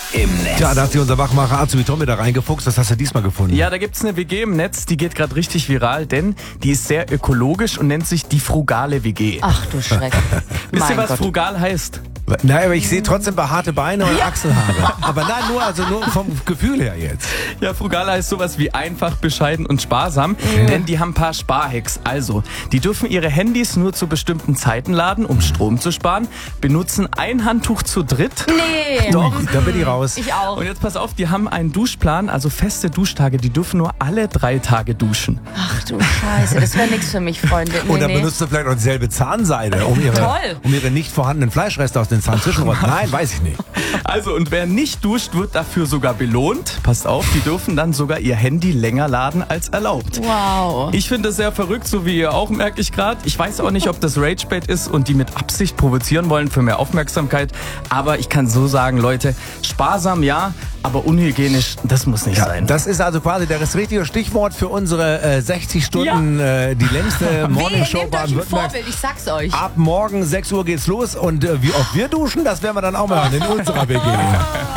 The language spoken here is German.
im Netz. Tja, da hat sich unser Wachmacher Azubi Tom da reingefuchst. Was hast du diesmal gefunden? Ja, da gibt's eine WG im Netz, die geht gerade richtig viral, denn die ist sehr ökologisch und nennt sich die frugale WG. Ach du Schreck. Wisst ihr, Mein was Gott. frugal heißt? Nein, aber ich sehe trotzdem behaarte Beine und Achselhaare. Aber nein, nur vom Gefühl her jetzt. Ja, frugal heißt sowas wie einfach, bescheiden und sparsam, denn die haben ein paar Sparhacks. Also, die dürfen ihre Handys nur zu bestimmten Zeiten laden, um Strom zu sparen, benutzen ein Handtuch zu dritt. Nee. Doch. Da bin ich raus. Ich auch. Und jetzt pass auf, die haben einen Duschplan, also feste Duschtage, die dürfen nur alle 3 Tage duschen. Ach du Scheiße, das wäre nichts für mich, Freunde. Nee, Und dann nee. benutzt du vielleicht auch dieselbe Zahnseide, um ihre nicht vorhandenen Fleischreste aus den Zahnzwischenräumen. Nein, weiß ich nicht. Also, und wer nicht duscht, wird dafür sogar belohnt. Passt auf, die dürfen dann sogar ihr Handy länger laden als erlaubt. Wow. Ich finde das sehr verrückt, so wie ihr auch, merke ich gerade. Ich weiß auch nicht, ob das Ragebait ist und die mit Absicht provozieren wollen für mehr Aufmerksamkeit. Aber ich kann so sagen, Leute, sparsam ja, aber unhygienisch, das muss nicht sein. Das ist also quasi das richtige Stichwort für unsere 60 Stunden, die längste Morningshow Nehmt euch ein Baden-Württembergs. Vorbild, ich sag's euch. Ab morgen 6 Uhr geht's los und wie oft wir duschen, das werden wir dann auch mal in unserer WG.